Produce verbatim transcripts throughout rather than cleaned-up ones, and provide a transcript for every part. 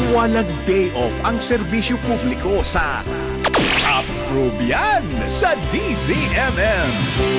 Walang day off ang serbisyo publiko sa Approve Yan sa D Z M M.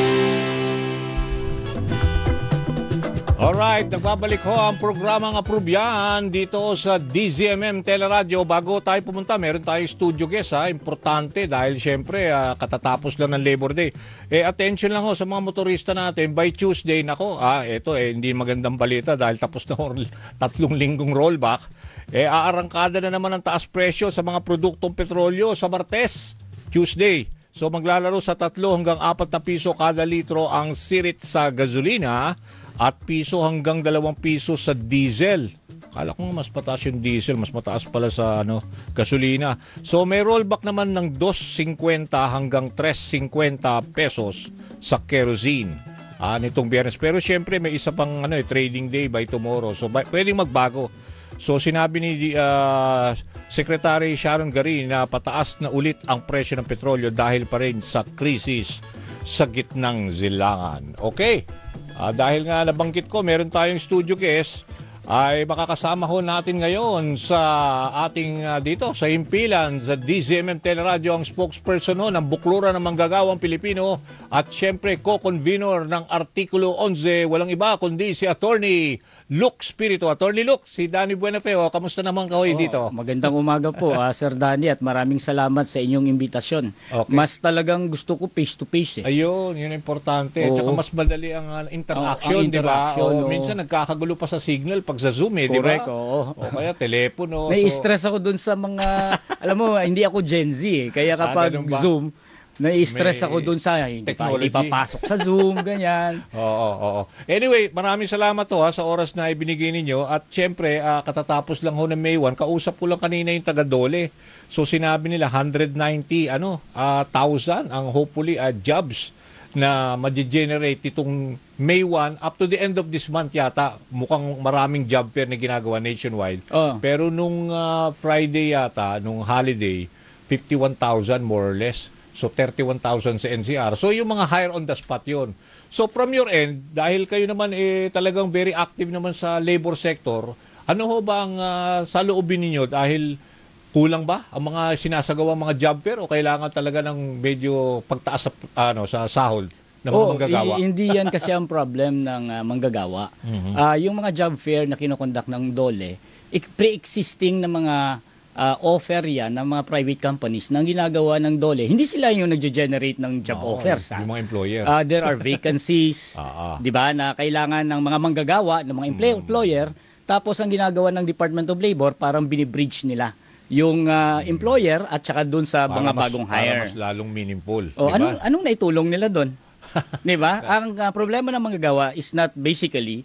Alright, nagbabalik ho ang programang Approve Yan dito sa D Z M M Teleradio. Bago tayo pumunta, meron tayong studio guest ha. Importante dahil syempre uh, katatapos lang ng Labor Day. Eh, attention lang ho sa mga motorista natin. By Tuesday, nako, ah, eto eh, hindi magandang balita dahil tapos na ho tatlong linggong rollback. Eh, aarangkada na naman ang taas presyo sa mga produktong petrolyo sa Martes, Tuesday. So maglalaro sa tatlo hanggang apat na piso kada litro ang sirit sa gasolina at piso hanggang dalawang piso sa diesel. Kala ko mas mataas yung diesel, mas mataas pala sa ano, gasolina. So may rollback naman ng two fifty hanggang three fifty pesos sa kerosene. Ah, nitong Biyernes. Pero syempre may isa pang ano, eh, trading day by tomorrow. So by, pwedeng magbago. So sinabi ni uh, Secretary Sharon Garin na pataas na ulit ang presyo ng petrolyo dahil pa rin sa krisis sa gitnang silangan. Okay. Uh, dahil nga nabanggit ko, meron tayong studio guest, ay makakasama ho natin ngayon sa ating uh, dito, sa himpilan, sa D Z M M Teleradio, ang spokesperson ho ng Bukluran ng Manggagawang Pilipino at syempre co-convenor ng Artikulo eleven, walang iba kundi si Attorney Luke Spirito. Attorney Luke, si Danny Buenafeo, kamusta naman kahoy oh, dito? Magandang umaga po, uh, Sir Danny, at maraming salamat sa inyong imbitasyon. Okay. Mas talagang gusto ko face-to-face. Eh. Ayun, yun importante. Oh. Tsaka mas madali ang uh, interaction, oh, di ba? Oh, oh. Minsan nagkakagulo pa sa signal pag sa Zoom, eh, di ba? Correct, oo. O kaya telepono. Nai-stress so... ako dun sa mga, alam mo, hindi ako Gen Z eh. Kaya kapag ah, Zoom, nai-stress ako dun sa hindi pa, hindi papasok sa Zoom, ganyan. Oo, oo, oo. Anyway, maraming salamat to ha, sa oras na ibinigay ninyo. At syempre, uh, katatapos lang ho ng May first, kausap ko lang kanina yung taga-Dole. So sinabi nila one hundred ninety ano, uh, thousand ang hopefully uh, jobs na ma-generate itong May first up to the end of this month yata. Mukhang maraming job fair na ginagawa nationwide. Oh. Pero nung uh, Friday yata, nung holiday, fifty-one thousand more or less. So thirty-one thousand sa N C R. So yung mga hire on the spot yun. So from your end, dahil kayo naman eh, talagang very active naman sa labor sector, ano ho ba ang uh, saloobin ninyo? Dahil kulang ba ang mga sinasagawa mga job fair o kailangan talaga ng medyo pagtaas sa, ano, sa sahod ng mga oh, manggagawa? I- hindi yan kasi ang problem ng uh, manggagawa. Mm-hmm. Uh, yung mga job fair na kinokondak ng DOLE, pre-existing na mga Uh, offer yan ng mga private companies na ginagawa ng DOLE. Hindi sila yung nag-generate ng job oh, offers. Yung mga employer. Uh, there are vacancies, ah, ah. di ba, na kailangan ng mga manggagawa, ng mga empl- mm. employer. Tapos ang ginagawa ng Department of Labor, parang binibridge nila yung uh, employer at saka dun sa para mga mas, bagong hire. Para mas lalong meaningful. O, diba? anong, anong naitulong nila dun? Di ba? Ang uh, problema ng manggagawa is not basically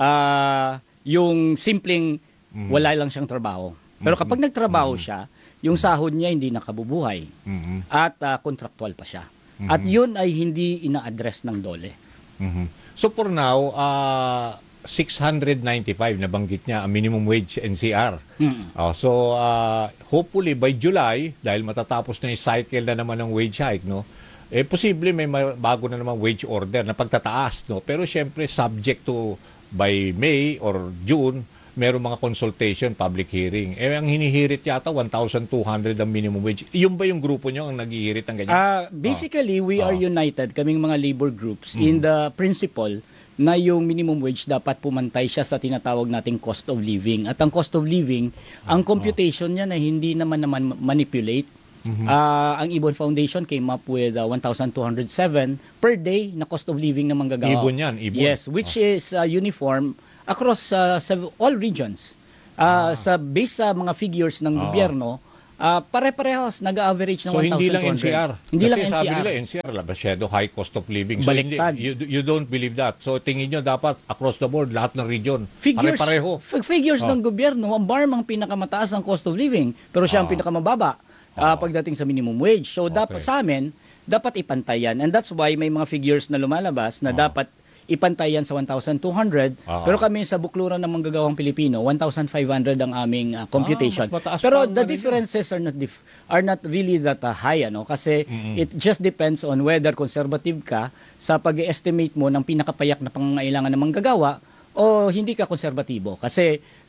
uh, yung simpleng mm. wala lang siyang trabaho. Pero kapag nagtrabaho mm-hmm. siya, yung sahod niya hindi nakabubuhay mm-hmm. at uh, contractual pa siya. Mm-hmm. At yun ay hindi ina-address ng DOLE. Mm-hmm. So for now, uh, six hundred ninety-five na banggit niya ang minimum wage N C R. Mm-hmm. Oh, so uh, hopefully by July, dahil matatapos na yung cycle na naman ng wage hike, no? Eh posible may bago na naman wage order na pagtataas, no? Pero syempre subject to by May or June, meron mga consultation, public hearing. Eh, ang hinihirit yata, one thousand two hundred ang minimum wage. Yung ba yung grupo nyo ang naghihirit ng ganyan? Uh, basically, oh. we oh. are united, kaming mga labor groups, mm. in the principle na yung minimum wage dapat pumantay siya sa tinatawag nating cost of living. At ang cost of living, oh. ang computation niya na hindi naman naman manipulate. Mm-hmm. Uh, ang Ibon Foundation came up with uh, one thousand two hundred seven per day na cost of living na manggagawa. Ibon yan, Ibon. Yes, which oh. is uh, uniform across uh, all regions. Uh, ah. Sa base sa mga figures ng ah. gobyerno, uh, pare-parehos nag-average ng so, one thousand two hundred. So hindi lang N C R. Hindi kasi lang N C R. sabi nila N C R, masyado high cost of living. So hindi, you, you don't believe that. So tingin nyo dapat across the board, lahat ng region, figures, pare-pareho. F- figures oh. ng gobyerno, ang B A R M ang pinakamataas ang cost of living, pero siya ang oh. pinakamababa uh, oh. pagdating sa minimum wage. So okay. dapat sa amin, dapat ipantay yan. And that's why may mga figures na lumalabas na oh. dapat ipantay yan sa one thousand two hundred. Uh-huh. Pero kami sa Bukluran ng Manggagawang Pilipino, one thousand five hundred ang aming uh, computation. Ah, pero the differences are not dif- are not really that uh, high, ano? Kasi mm-hmm. it just depends on whether conservative ka sa pag-estimate mo ng pinakapayak na pangangailangan ng manggagawa o hindi ka konserbatibo. Kasi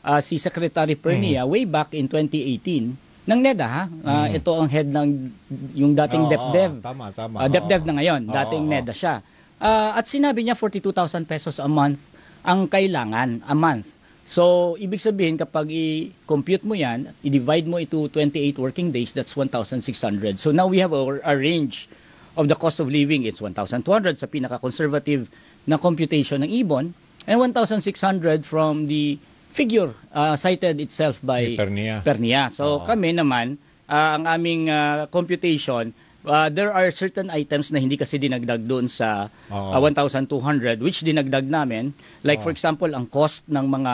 ah, si Secretary Pernia way back in twenty eighteen ng NEDA, ha? Ah, ito ang head ng yung dating Oo, DepDev. oo, tama, tama. Ah, DepDev Oo. na ngayon, Oo, dating oo. NEDA siya. Ah, at sinabi niya forty-two thousand pesos a month ang kailangan a month. So, ibig sabihin kapag i-compute mo yan, i-divide mo into twenty-eight working days, that's one thousand six hundred. So now we have a, a range of the cost of living. It's one thousand two hundred sa pinaka-conservative na computation ng Ibon and one thousand six hundred from the figure uh, cited itself by Ni Pernia. Pernia. So Oo. kami naman, uh, ang aming uh, computation, uh, there are certain items na hindi kasi dinagdag doon sa Oo. uh, one thousand two hundred which dinagdag namin. Like for example, ang cost ng mga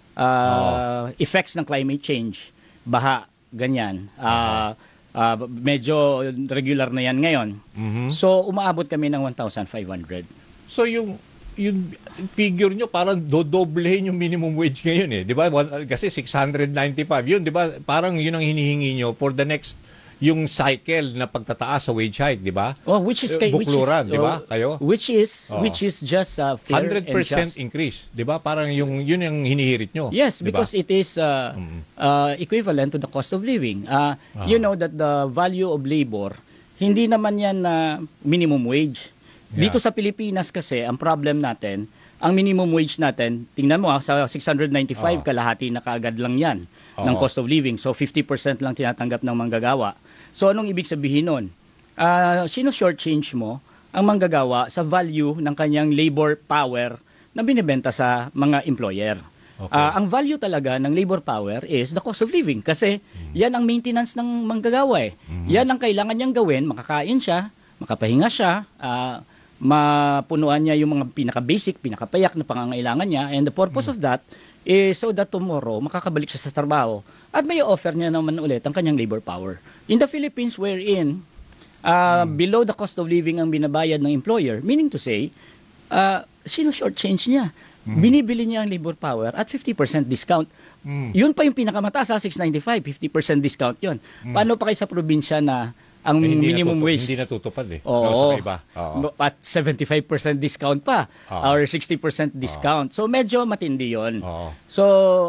uh, effects ng climate change, baha, ganyan. Uh, uh, medyo regular na yan ngayon. Mhm. So umaabot kami ng one thousand five hundred. So yung yung figure nyo parang dodoblehin yung minimum wage ngayon eh, 'di ba? One- Kasi six hundred ninety-five yun, 'di ba? Parang yun ang hinihingi nyo for the next yung cycle na pagtataas sa wage hike, 'di ba? Oh, which is Eh, kay- which is bukluran, di ba? oh, Kayo? Which is Oh. which is just uh, fair one hundred percent and just. increase, 'di ba? Parang yung yun ang hinihirit nyo. Yes, 'di ba? because it is uh, uh, equivalent to the cost of living. Uh, You know that the value of labor, hindi naman yan na minimum wage. Yeah. Dito sa Pilipinas kasi, ang problem natin, ang minimum wage natin, tingnan mo ha, sa six hundred ninety-five, Oh. kalahati na kaagad lang yan ng Oo. cost of living. So fifty percent lang tinatanggap ng manggagawa. So anong ibig sabihin nun? Uh, sino shortchange mo ang manggagawa sa value ng kanyang labor power na binibenta sa mga employer? Okay. Ah, ang value talaga ng labor power is the cost of living kasi yan ang maintenance ng manggagawa eh. Yan ang kailangan niyang gawin, makakain siya, makapahinga siya, ah, mapunuan niya yung mga pinaka-basic, pinaka-payak na pangangailangan niya, and the purpose of that is so that tomorrow makakabalik siya sa trabaho at may offer niya naman ulit ang kanyang labor power. In the Philippines wherein uh, below the cost of living ang binabayad ng employer, meaning to say, uh, sino shortchange niya? Binibili niya ang labor power at fifty percent discount. Yun pa yung pinakamataas sa six ninety-five, fifty percent discount yun. Paano pa kayo sa probinsya na ang Eh, hindi minimum natutup- wage? Hindi natutupad eh. Oo. No, sa iba. Oo. At seventy-five percent discount pa Oo. or sixty percent discount. So medyo matindi yun. Oo. So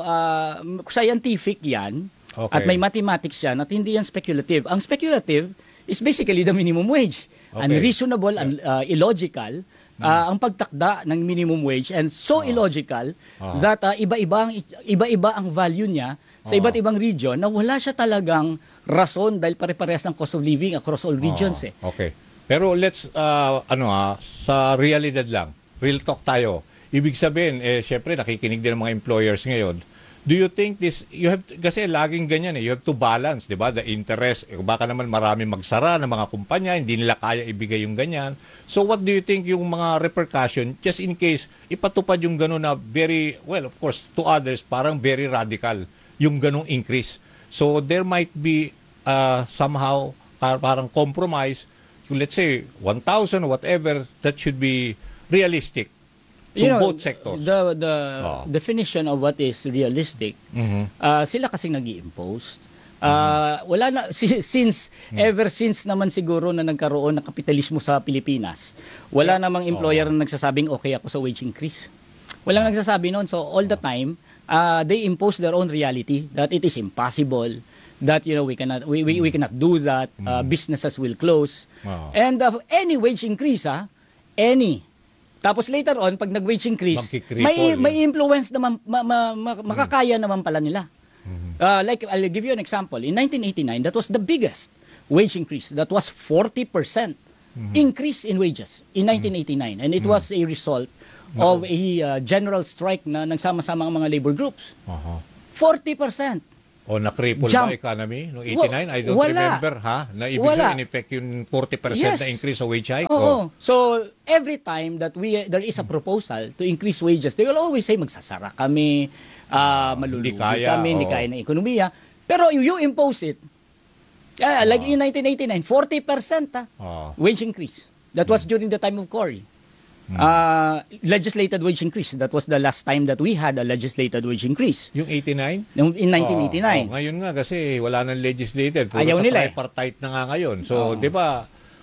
uh, scientific yan Okay. at may mathematics yan at hindi yan speculative. Ang speculative is basically the minimum wage. Okay. Unreasonable, un- uh, illogical uh, ang pagtakda ng minimum wage and so illogical Oo. that uh, iba-iba ang iba-iba ang value niya sa iba't ibang region na wala siya talagang rason dahil pare-parehas ng cost of living across all regions Oo. eh. Okay. Pero let's, uh, ano ha, sa realidad lang, real talk tayo. Ibig sabihin, eh, syempre, nakikinig din ng mga employers ngayon. Do you think this, you have, kasi laging ganyan eh, you have to balance, di ba? The interest, eh, baka naman marami magsara ng mga kumpanya, hindi nila kaya ibigay yung ganyan. So what do you think yung mga repercussion, just in case, ipatupad yung gano'n na very, well, of course, to others, parang very radical, yung ganong increase. So there might be uh, somehow par- parang compromise. So let's say one thousand or whatever, that should be realistic to both sectors. The, the Oo. definition of what is realistic, Mhm. uh, sila kasing nag-i-impose. Uh, wala na, si- since, ever since naman siguro na nagkaroon ng kapitalismo sa Pilipinas, wala namang employer na nagsasabing okay ako sa wage increase. Walang nagsasabi noon. So all the time, uh, they impose their own reality that it is impossible, that you know we cannot we we, we cannot do that, uh, businesses will close. Oo. And uh, any wage increase, ah, any. Tapos later on, pag nag-wage increase, Magkikripple, may eh. may influence naman, ma, ma, ma- makakaya naman pala nila. Uh, like, I'll give you an example. In nineteen eighty-nine, that was the biggest wage increase. That was forty percent increase in wages in nineteen eighty-nine. And it was a result of a uh, general strike na nagsama-sama ang mga labor groups. Aha. forty percent. O na-cripple Jump. ba economy noong eighty-nine? I don't Wala. remember, ha? Na ibig Wala. sabihin, in effect, yung forty percent Yes. na increase sa wage hike? Oo. So, every time that we there is a proposal to increase wages, they will always say, magsasara kami, uh, malulugi hindi kaya, kami, hindi oo. kaya ng ekonomiya. Pero you impose it. Yeah, like in nineteen eighty-nine, forty percent ah, Oo. wage increase. That was during the time of Cory. Hmm. Uh, legislated wage increase. That was the last time that we had a legislated wage increase. Yung eighty-nine? Nung- In nineteen eighty-nine. Oo, oo. Ngayon nga kasi wala nang legislated. Puro Ayaw sa nila eh. tripartite na nga ngayon. So, di ba,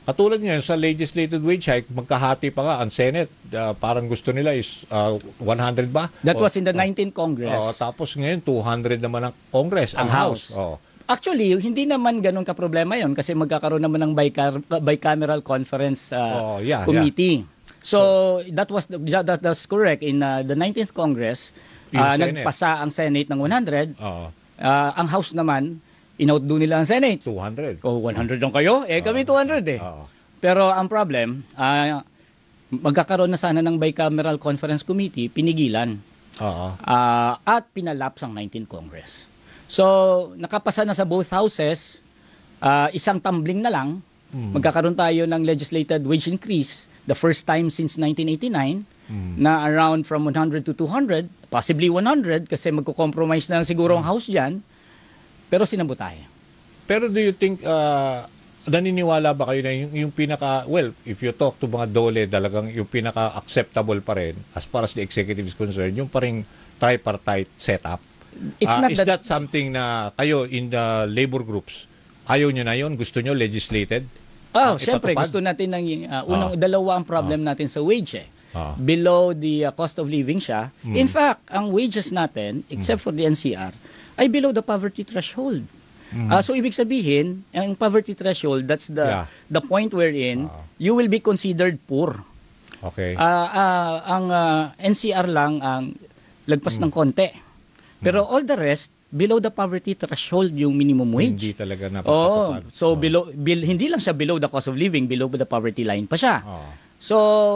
Katulad ngayon sa legislated wage hike, magkahati pa nga ang Senate. Uh, parang gusto nila is uh, one hundred ba? That O- was in the nineteenth Congress. Oo, tapos ngayon two hundred naman ang Congress, ang, Ang House. House. Oo. Actually, hindi naman ganun ka-problema yon kasi magkakaroon naman ng bicar- bicameral conference uh, Oh, yeah, committee. So, that was the, that, that's correct. In uh, the nineteenth Congress, Yung uh, Senate. nagpasa ang Senate ng one hundred. Oo. Uh, ang House naman, in-outdo nila ang Senate. two hundred. Oh, one hundred lang kayo? Eh, kami two hundred eh. Oo. Pero ang problem, uh, magkakaroon na sana ng bicameral conference committee, pinigilan. Oo. Uh, at pinalaps ang nineteenth Congress. So, nakapasa na sa both houses, uh, isang tumbling na lang, Mm. magkakaroon tayo ng legislated wage increase, the first time since nineteen eighty-nine, Mm. na around from one hundred to two hundred, possibly one hundred, kasi magko-compromise na lang siguro ang House dyan, pero sinabo tayo. Pero do you think, uh, naniniwala ba kayo na yung, yung pinaka, well, if you talk to mga dole, talagang yung pinaka-acceptable pa rin, as far as the executive is concerned, yung paring tripartite setup? It's Ah, not is that- that something na kayo in the labor groups, ayaw nyo na yyon? Gusto nyo legislated? Oh, Ah, syempre, ipatupad? gusto natin ng, uh, unang, Ah. dalawa ang problem natin sa wage eh. Ah. Below the uh, cost of living siya. Mm. In fact, ang wages natin, except for the N C R, ay below the poverty threshold. Mm. Ah, so, ibig sabihin, ang poverty threshold, that's the Yeah. the point wherein Ah. you will be considered poor. Okay. Ah, ah, ang ah, N C R lang ang lagpas Mm. ng konti. Pero all the rest, below the poverty threshold yung minimum Hindi wage. talaga Oh, napapatupad. so below bil, hindi lang siya below the cost of living, below the poverty line pa siya. Oh. So,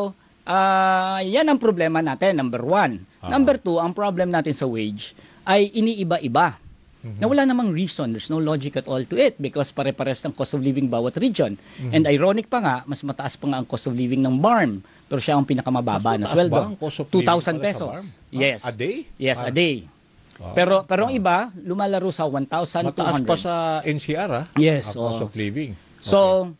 ah, yan ang problema natin, number one. Ah. Number two, ang problem natin sa wage ay iniiba-iba. Na wala namang reason, there's no logic at all to it because pare-pares ang cost of living bawat region. And ironic pa nga, mas mataas pa nga ang cost of living ng B A R M, pero siya ang pinakamababa na Mas mataas sweldo. ba ang cost of two living thousand pala sa pesos. farm? Yes. Ah, a day? Yes, Ah. a day. Wow. Pero pero ang iba, lumalaro sa one thousand two Mataas hundred. pa sa N C R, ah? Yes, Ang cost oo. of living. So,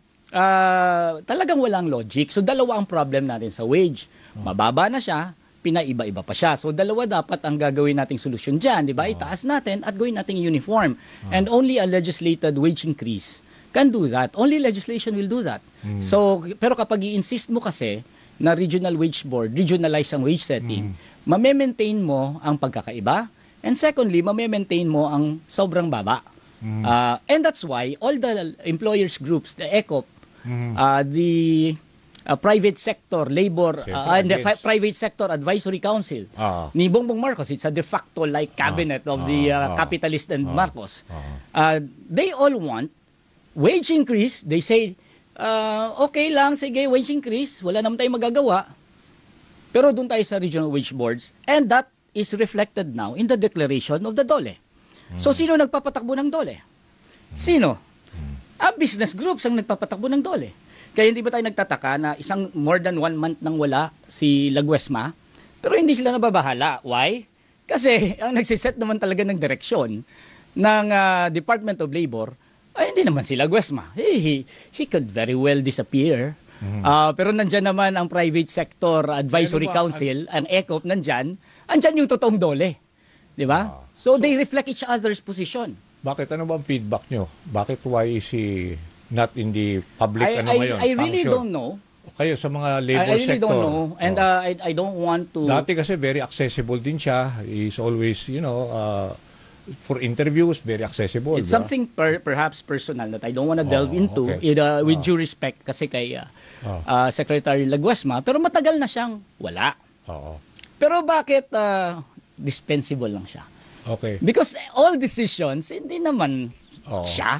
ah, talagang walang logic. So, dalawa ang problem natin sa wage. Mababa na siya, pinaiba-iba pa siya. So, dalawa dapat ang gagawin nating solusyon dyan, di ba? Itaas natin at gawin nating uniform. And only a legislated wage increase can do that. Only legislation will do that. So, pero kapag i-insist mo kasi na regional wage board, regionalize ang wage setting, mame-maintain mo ang pagkakaiba. And secondly, mame-maintain mo ang sobrang baba. Uh, and that's why all the employers groups, the E C O P, uh, the uh, private sector labor, Siyempre, uh, and the against. fi- private sector advisory council Ah. ni Bongbong Marcos, it's a de facto like cabinet of the uh, Ah. capitalist and Marcos. Ah. Uh, they all want wage increase. They say, uh, okay lang, sige, wage increase, wala naman tayong magagawa. Pero doon tayo sa regional wage boards, and that is reflected now in the declaration of the DOLE. So, sino nagpapatakbo ng DOLE? Sino? Ang business groups ang nagpapatakbo ng DOLE. Kaya hindi ba tayo nagtataka na isang more than one month nang wala si Laguesma, pero hindi sila nababahala. Why? Kasi ang nagsiset naman talaga ng direksyon ng ah, Department of Labor ay hindi naman si Laguesma. He, he, he could very well disappear. Ah, pero nandyan naman ang Private Sector Advisory Ano ba? Council, ang E C O P nandyan, andyan yung totoong DOLE. Di ba? Ah. So, they reflect each other's position. Bakit? Ano ba ang feedback nyo? Bakit why is he not in the public I, ano I, ngayon? I really function? don't know. Kayo sa mga I, labor I really sector. don't know. And Oh. uh, I, I don't want to... Dati kasi very accessible din siya. He's always, you know, uh, for interviews, very accessible. It's di ba? something per, perhaps personal that I don't want to delve Oh, into okay. with, uh, with Oh. due respect kasi kay uh, Oh. uh, Secretary Laguesma. Pero matagal na siyang wala. Oo. Pero bakit uh, dispensable lang siya? Okay. Because all decisions, hindi naman Oo. siya.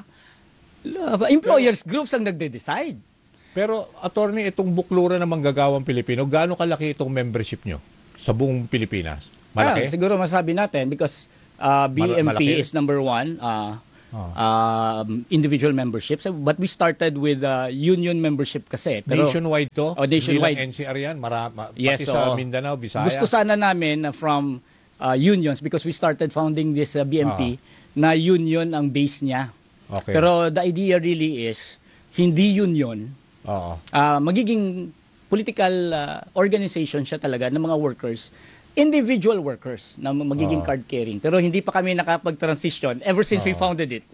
Uh, Employers groups ang nagde-decide. Pero, attorney, itong buklura ng manggagawang Pilipino, gaano kalaki itong membership nyo sa buong Pilipinas? Malaki? Ah, siguro masabi natin because uh, B M P Mal- malaki? is number one, uh, Oh. um, individual memberships. But we started with uh, union membership kasi. Pero, nationwide to? Oh, nationwide. Hindi lang N C R yan? Mara, ma- Yes, pati sa oo. Mindanao, Visaya? Gusto sana namin uh, from uh, unions because we started founding this uh, B M P na union ang base niya. Ah. Okay. Pero the idea really is hindi union, Oo. uh, magiging political uh, organization siya talaga ng mga workers, individual workers na magiging Oo. card carrying. Pero hindi pa kami nakapag-transition ever since we Oo. founded it.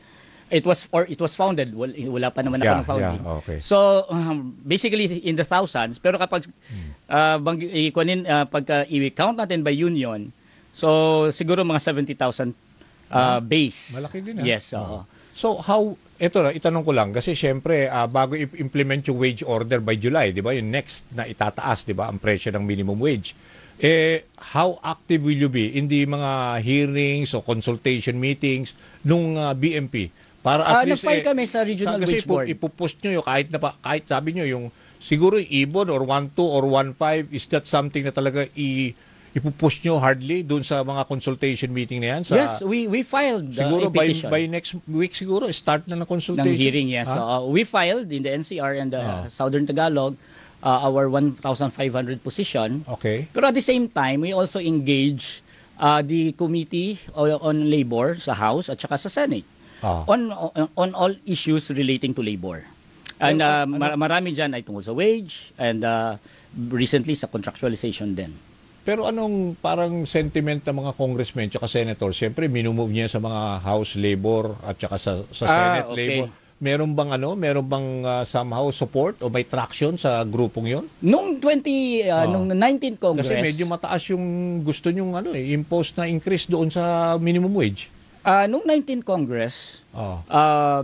It was or it was founded. Wal- Wala pa naman Yeah, ako ng founding. yeah, okay. So um, basically in the thousands, pero kapag uh, bang ikunin uh, pagka i-count natin by union, so siguro mga seventy thousand uh, base. Malaki din, ah. Yes, oo. So how, ito na, itanong ko lang, kasi syempre, ah, bago i-implement yung wage order by July, di ba, yung next na itataas, di ba, ang presyo ng minimum wage. Eh, how active will you be in the mga hearings o consultation meetings nung ah, B M P? Para at Ah, least, nag-file eh, kami sa regional kasi wage board. ipu- ipupost nyo yung kahit, na, pa- kahit sabi nyo yung, siguro yung ibon or one two or one five, is that something na talaga i- ipupush nyo hardly doon sa mga consultation meeting na yan? Sa, Yes, we we filed uh, siguro a by, petition by next week siguro, start na ng consultation. ng hearing, yes. Ha? So, uh, we filed in the N C R and the Ah. Southern Tagalog uh, our one thousand five hundred position. Okay. Pero at the same time, we also engage uh, the Committee on on Labor sa House at saka sa Senate Ah. on, on on all issues relating to labor. And Pero, uh, mar- marami dyan ay tungkol sa wage and uh, recently sa contractualization din. Pero anong parang sentiment ng mga congressmen at senator? Siyempre, minumove niya sa mga House Labor at saka sa, sa Ah, Senate okay. Labor. Meron bang ano, meron bang uh, somehow support o may traction sa grupong 'yon? Nung twenty uh, Ah. nung nineteenth Congress, Kasi medyo mataas yung gusto nyong ano eh, impose na increase doon sa minimum wage. uh, nung nineteenth Congress, Oh. uh,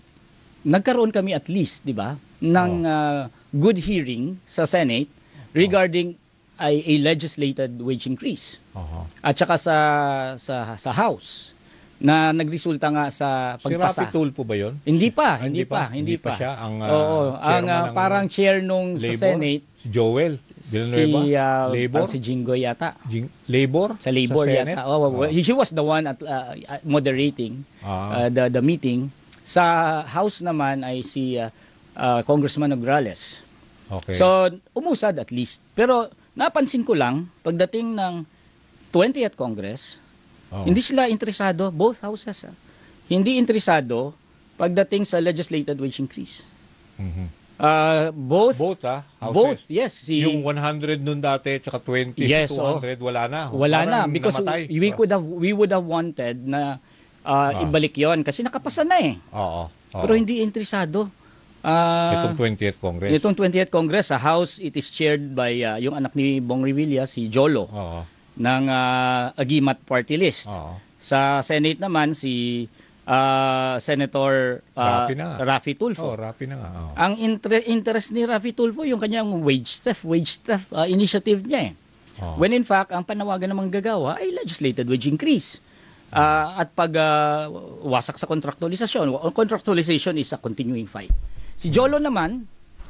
nagkaroon kami at least, di ba, ng uh, good hearing sa Senate regarding a, a legislated wage increase. Aha. At saka sa, sa, sa House na nagresulta nga sa Si pagpasa. Rapi Tulfo ba 'yon? Hindi pa, Ah, hindi, pa, hindi pa. siya ang uh, Oo, ang chairman uh, ng parang chair nung sa Labor? Senate, Si Joel Villanueva? si, uh, Labor? parang si Jingo yata. Jing- Labor? Sa labor Senate? yata. Oh, Oh. he, he was the one at uh, moderating Ah. uh, the the meeting. Sa House naman ay si uh, uh, Congressman Nograles. Okay. So umusad at least. Pero napansin ko lang pagdating ng twentieth Congress, Oh. hindi sila interesado, both houses. ah. Hindi interesado pagdating sa legislated wage increase. Mhm. Uh, both Both ah, houses. both, yes. Si, Yung one hundred nun dati, tsaka twenty, Yes, two hundred, wala na. Wala na Parang because namatay. we could have we would have wanted na uh, Ah. ibalik 'yon kasi nakapasa na eh. Oo. oo. Pero hindi interesado. Ah, Itong twentieth Congress. itong twentieth Congress sa House, it is chaired by uh, yung anak ni Bong Revilla, si Jolo Oo. ng uh, Agimat Party List. Oo. Sa Senate naman si uh, Senator uh, Rafi na nga. Rafi Tulfo. Oh, Rafi na nga. oo. Ang inter- interest ni Rafi Tulfo yung kanyang wage theft, wage theft uh, initiative niya eh. Oo. When in fact, ang panawagan ng manggagawa ay legislated wage increase. Ah, at pag ah, wasak sa contractualization. Contractualization is a continuing fight. Si Jolo naman,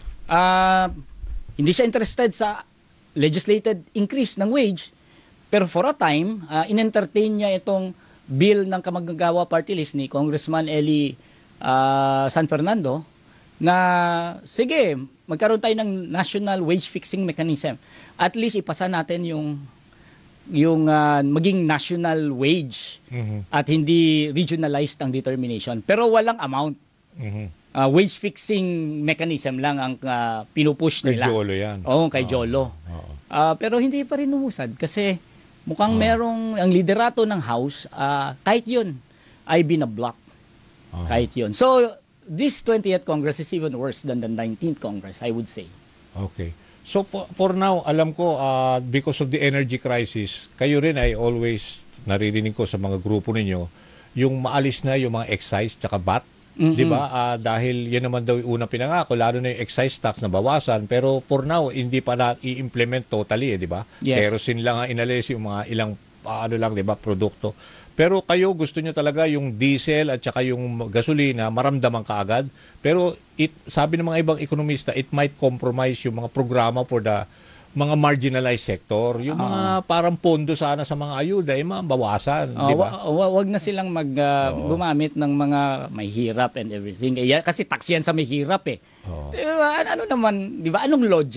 ah, hindi siya interested sa legislated increase ng wage, pero for a time, ah, in-entertain niya itong bill ng Kamagagawa Party List ni Congressman Eli ah, San Fernando na sige, magkaroon tayo ng national wage fixing mechanism. At least ipasa natin yung yung ah, maging national wage Mhm. at hindi regionalized ang determination. Pero walang amount. Mhm. Ah, wage fixing mechanism lang ang ah, pinupush Kay nila. Jolo yan. Oo, kay Jolo. Oo. Ah, pero hindi pa rin umusad kasi mukhang merong ang liderato ng House, ah, kahit yun ay binablock. Oo. Kahit yun. So, this twentieth Congress is even worse than the nineteenth Congress, I would say. Okay. So for, for now, alam ko, uh, because of the energy crisis, kayo rin ay always, naririnig ko sa mga grupo ninyo, yung maalis na yung mga excise tsaka B A T. Mhm. Di ba? Ah, dahil yan naman daw yung unang pinangako, lalo na yung excise tax na bawasan. Pero for now, hindi pa na i-implement totally, eh, di ba? Yes. Kerosene lang ang inalis, yung mga ilang, ah, ano lang, di ba, produkto. Pero kayo, gusto nyo talaga yung diesel at saka yung gasolina, maramdaman kaagad. Pero it, sabi ng mga ibang ekonomista, it might compromise yung mga programa for the mga marginalized sector. Yung mga parang pondo sana sa mga ayuda, eh, mabawasan. Oh, di ba? wa- wa- wag na silang mag ah, gumamit ng mga may hirap and everything. Eh, yan- kasi tax yan sa may hirap eh. Oo. Di ba? Ano naman, di ba? Anong logic?